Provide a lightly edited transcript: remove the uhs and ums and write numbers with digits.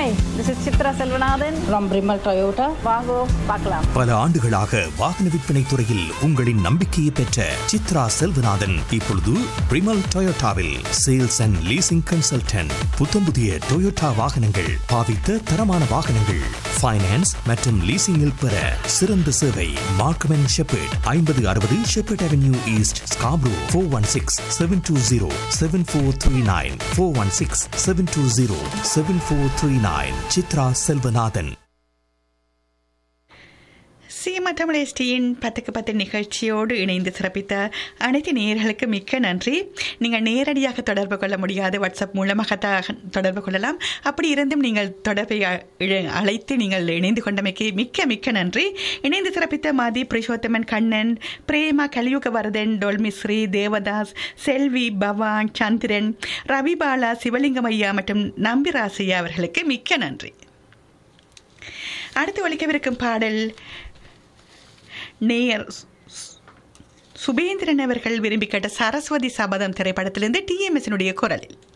Hi, this is Chitra Selvanathan from Brimal Toyota. வாங்கோ பார்க்கலாம். பல ஆண்டுகளாக வாகன விற்பனை துறையில் உங்களின் நம்பிக்கையை பெற்ற சித்ரா செல்வநாதன் இப்பொழுது பிரிமல் டொயோட்டாவில் sales and leasing consultant. புத்தம்புதிய Toyota வாகனங்கள், பாவித்த தரமான வாகனங்கள், ஃபைனான்ஸ் மற்றும் லீசிங்கில் பெற சிறந்த சேவை. Markham and shepherd 5060 shepherd avenue east, Scarborough. 416-720-7439 416-720-7439. Chitra Selvanathan. Seema Tamil பத்துக்கு 10 நிகழ்ச்சியோடு இணைந்து சிறப்பித்த அனைத்து நேயர்களுக்கு மிக்க நன்றி. நீங்கள் நேரடியாக தொடர்பு கொள்ள முடியாது, வாட்ஸ்அப் மூலமாக தொடர்பு கொள்ளலாம். அப்படி இருந்தும் நீங்கள் தொடர்பை அழைத்து நீங்கள் இணைந்து கொண்டமைக்கு மிக்க மிக்க நன்றி. இணைந்து சிறப்பித்த மாதி, புருஷோத்தமன், கண்ணன், பிரேமா, கலியுகவர்தன், டோல்மிஸ்ரீ, தேவதாஸ், செல்வி, பவான், சந்திரன், ரவிபாலா, சிவலிங்கமையா மற்றும் நம்பிராசையா அவர்களுக்கு மிக்க நன்றி. அடுத்து ஒலிக்கவிருக்கும் பாடல் நேயர் சுபேந்திரன் அவர்கள் விரும்பி கேட்ட சரஸ்வதி சபதம் திரைப்படத்திலிருந்து TMS குரலில்.